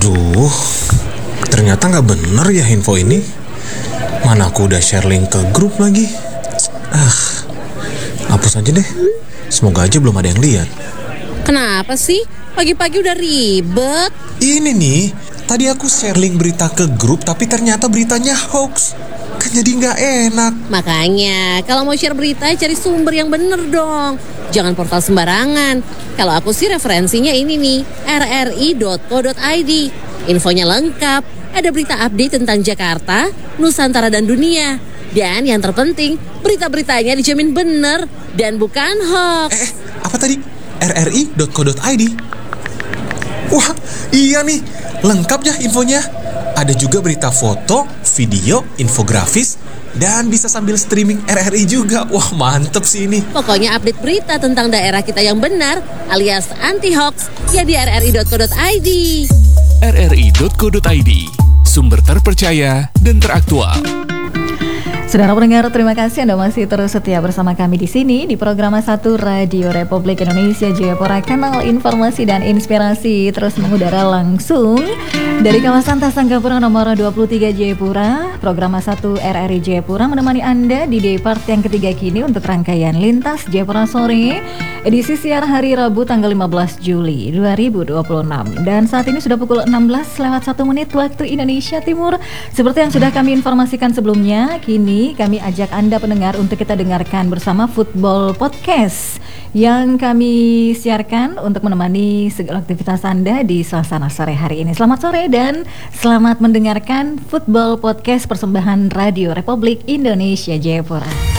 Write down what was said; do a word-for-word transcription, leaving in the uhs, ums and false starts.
Aduh, ternyata gak bener ya info ini. Mana aku udah share link ke grup lagi. Ah, hapus aja deh. Semoga aja belum ada yang lihat. Kenapa sih? Pagi-pagi udah ribet. Ini nih, tadi aku share link berita ke grup, tapi ternyata beritanya hoax. Kan jadi gak enak. Makanya, kalau mau share berita, cari sumber yang bener dong. Jangan portal sembarangan. Kalau aku sih referensinya ini nih, r r i dot co dot i d. Infonya lengkap, ada berita update tentang Jakarta, Nusantara dan dunia. Dan yang terpenting, berita-beritanya dijamin bener dan bukan hoax. Eh, apa tadi? r r i dot co dot i d. Wah, iya nih, lengkap ya infonya. Ada juga berita foto, video, infografis, dan bisa sambil streaming R R I juga. Wah, mantep sih ini. Pokoknya update berita tentang daerah kita yang benar alias anti-hoax ya di r r i dot co dot i d. r r i dot co dot i d, sumber terpercaya dan teraktual. Saudara pendengar, terima kasih Anda masih terus setia bersama kami di sini di program satu Radio Republik Indonesia Jayapura, kanal informasi dan inspirasi terus mengudara langsung dari kawasan Tasanggapura nomor dua puluh tiga Jayapura. Program satu R R I Jayapura menemani Anda di day part yang ketiga kini untuk rangkaian Lintas Jayapura Sore edisi siar hari Rabu tanggal lima belas Juli dua ribu dua puluh enam. Dan saat ini sudah pukul enam belas lewat satu menit waktu Indonesia Timur. Seperti yang sudah kami informasikan sebelumnya, kini kami ajak Anda pendengar untuk kita dengarkan bersama Football Podcast yang kami siarkan untuk menemani segala aktivitas Anda di suasana sore hari ini. Selamat sore dan selamat mendengarkan Football Podcast persembahan Radio Republik Indonesia Jayapura.